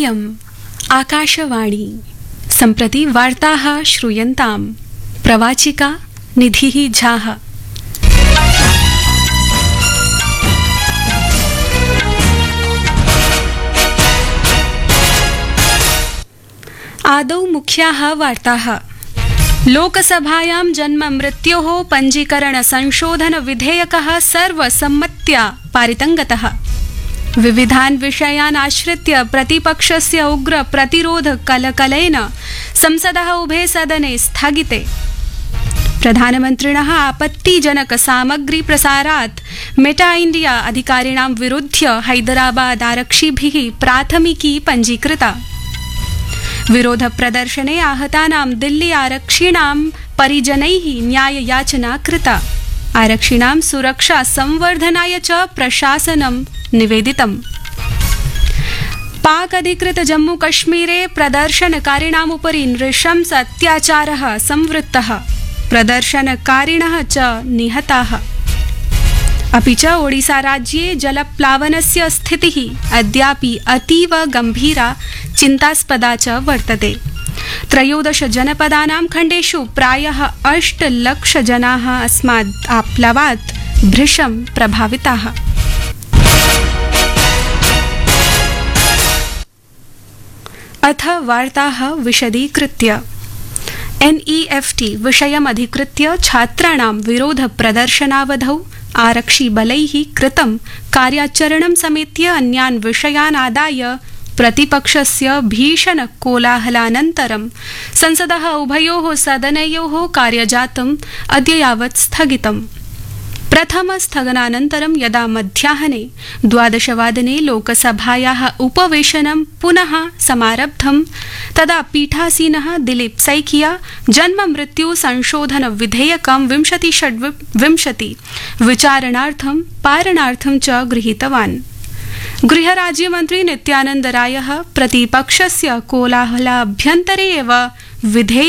इयम् आकाशवाणी सम्प्रति वार्ताः श्रूयन्ताम् प्रवाचिका निधिः झाः। आदौ मुख्याः वार्ताः। लोकसभायां जन्म मृत्योः पञ्जीकरण संशोधन विधेयकः सर्वसम्मत्या पारितङ्गतः। विविधान् विषयान् आश्रित्य प्रतिपक्षस्य उग्र प्रतिरोध कलकलेन संसदः उभे सदने स्थगिते। प्रधानमन्त्रिणः आपत्तिजनक सामग्री प्रसारात् मेटा इंडिया अधिकारिणां विरुध्य हैदराबाद आरक्षिभिः प्राथमिकी पञ्जीकृता। विरोध प्रदर्शने आहतानां दिल्ली आरक्षिणां परिजनैः न्याययाचना कृता। आरक्षिणां सुरक्षा संवर्धनाय च प्रशासनं निवेदितम्। पाक अधिकृत जम्मू कश्मीरे प्रदर्शनकारिणाम् उपरि नृशंस अत्याचारः संवृत्तः। प्रदर्शनकारिणः च निहताः। अपि च ओडिसा राज्ये जलप्लावनस्य स्थितिः अद्यापि अतीव गम्भीरा चिन्तास्पदा च वर्तते। 13 जनपदानां खण्डेषु प्रायः 8 लाख जनाः अस्मात् आप्लावात् भृशं प्रभाविताः। अथ वार्ताः विशदीकृत्य। NEFT विषयमधिकृत्य छात्राणां विरोध प्रदर्शनावधौ आरक्षिबलैः कृतं कार्याचरणं समेत्य अन्यान् विषयान् आदाय प्रतिपक्षस्य भीषण कोलाहलानन्तरं संसदः उभयोः सदनयोः कार्यजातम् अद्य यावत् स्थगितम्। प्रथम स्थगनानन्तरं यदा मध्याह्ने 12 वादने लोकसभायाः उपवेशनं पुनः समारब्धं तदा पीठासीनः दिलीप सैकिया जन्म मृत्यु संशोधन विधेयकं 2026 विचारणार्थं पारणार्थं च गृहीतवान्। गृहराज्यमन्त्री नित्यानन्द रायः प्रतिपक्षस्य कोलाहलाभ्यन्तरे एव विधेयकं